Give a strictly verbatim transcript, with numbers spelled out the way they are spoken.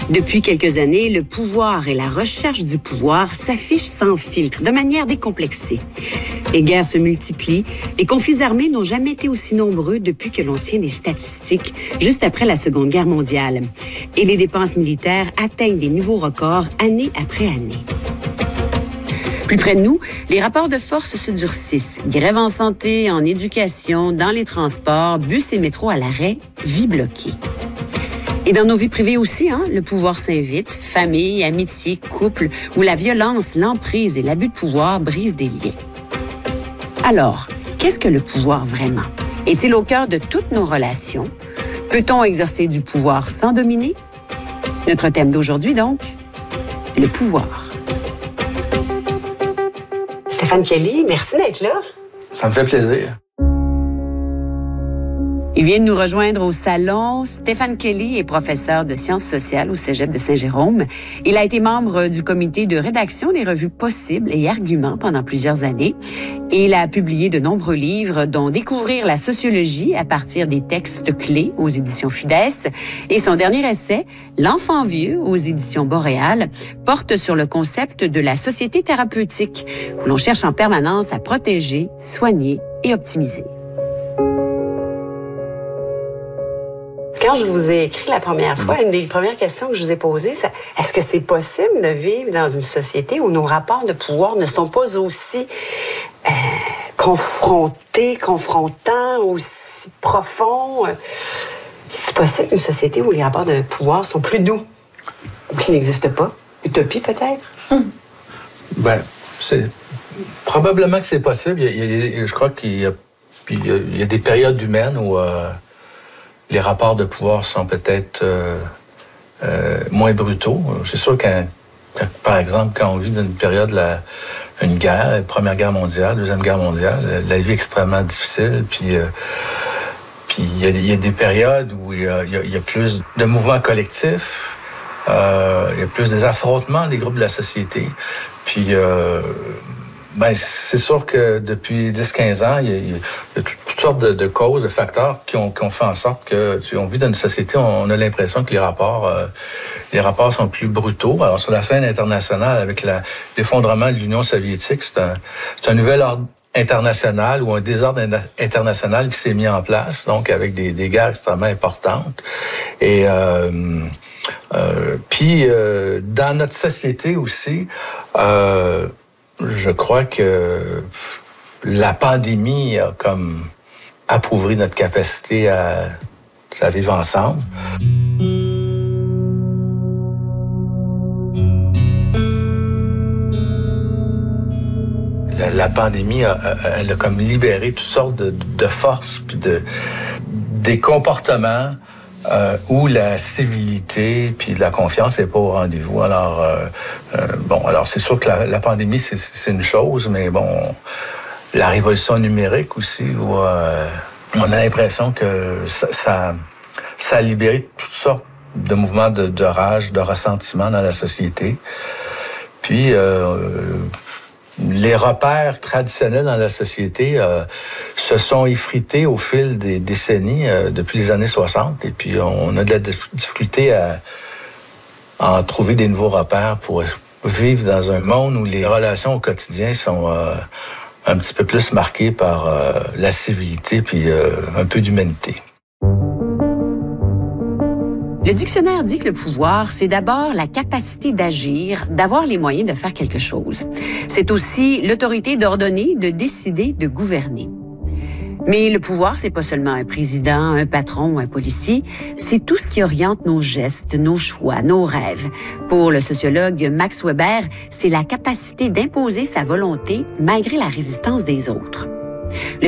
Depuis quelques années, le pouvoir et la recherche du pouvoir s'affichent sans filtre, de manière décomplexée. Les guerres se multiplient, les conflits armés n'ont jamais été aussi nombreux depuis que l'on tient des statistiques, juste après la Seconde Guerre mondiale. Et les dépenses militaires atteignent des nouveaux records année après année. Plus près de nous, les rapports de force se durcissent. Grève en santé, en éducation, dans les transports, bus et métro à l'arrêt, vie bloquée. Et dans nos vies privées aussi, hein, le pouvoir s'invite, famille, amitié, couple, où la violence, l'emprise et l'abus de pouvoir brisent des liens. Alors, qu'est-ce que le pouvoir vraiment? Est-il au cœur de toutes nos relations? Peut-on exercer du pouvoir sans dominer? Notre thème d'aujourd'hui, donc, le pouvoir. Stéphane Kelly, merci d'être là. Ça me fait plaisir. Il vient de nous rejoindre au salon. Stéphane Kelly est professeur de sciences sociales au Cégep de Saint-Jérôme. Il a été membre du comité de rédaction des revues Possibles et Arguments pendant plusieurs années. Et il a publié de nombreux livres, dont Découvrir la sociologie à partir des textes clés aux éditions Fidesz. Et son dernier essai, L'enfant vieux aux éditions Boréal, porte sur le concept de la société thérapeutique, où l'on cherche en permanence à protéger, soigner et optimiser. Quand je vous ai écrit la première fois, une des premières questions que je vous ai posées, c'est est-ce que c'est possible de vivre dans une société où nos rapports de pouvoir ne sont pas aussi euh, confrontés, confrontants, aussi profonds? C'est possible une société où les rapports de pouvoir sont plus doux, ou qui n'existent pas? Utopie peut-être? Hum. Ben, c'est probablement que c'est possible. Il y a, il y a, je crois qu'il y a, il y a, il y a des périodes humaines où euh, les rapports de pouvoir sont peut-être euh, euh, moins brutaux. C'est sûr qu'un, par exemple, quand on vit dans une période, la, une guerre, Première Guerre mondiale, Deuxième Guerre mondiale, la vie est extrêmement difficile, puis euh, puis il y, y a des périodes où il y a, y a plus de mouvements collectifs, euh, il y a plus des affrontements des groupes de la société, puis euh, ben, c'est sûr que depuis dix à quinze ans, il y a, il y a toutes sortes de, de causes, de facteurs qui ont, qui ont fait en sorte que, tu sais, on vit dans une société où on a l'impression que les rapports, euh, les rapports sont plus brutaux. Alors, sur la scène internationale, avec la, l'effondrement de l'Union soviétique, c'est un, c'est un nouvel ordre international ou un désordre international qui s'est mis en place, donc avec des, des guerres extrêmement importantes. Et euh, euh, puis, euh, dans notre société aussi, euh, je crois que la pandémie a comme appauvri notre capacité à, à vivre ensemble. La, la pandémie, a, elle a comme libéré toutes sortes de, de forces puis de des comportements Euh, où la civilité puis la confiance n'est pas au rendez-vous. Alors, euh, euh, bon, alors c'est sûr que la, la pandémie, c'est, c'est une chose, mais bon, la révolution numérique aussi, où euh, on a l'impression que ça, ça, ça a libéré toutes sortes de mouvements de, de rage, de ressentiment dans la société. Puis, euh, les repères traditionnels dans la société euh, se sont effrités au fil des décennies, euh, depuis les années soixante. Et puis, on a de la difficulté à, à en trouver des nouveaux repères pour vivre dans un monde où les relations au quotidien sont euh, un petit peu plus marquées par euh, la civilité puis euh, un peu d'humanité. Le dictionnaire dit que le pouvoir, c'est d'abord la capacité d'agir, d'avoir les moyens de faire quelque chose. C'est aussi l'autorité d'ordonner, de décider, de gouverner. Mais le pouvoir, c'est pas seulement un président, un patron ou un policier, c'est tout ce qui oriente nos gestes, nos choix, nos rêves. Pour le sociologue Max Weber, c'est la capacité d'imposer sa volonté malgré la résistance des autres. Le